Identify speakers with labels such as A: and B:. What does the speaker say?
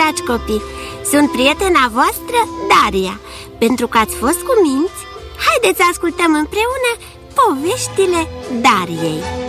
A: dragi copii! Sunt prietena voastră, Daria. Pentru că ați fost cuminți, haideți să ascultăm împreună poveștile Dariei.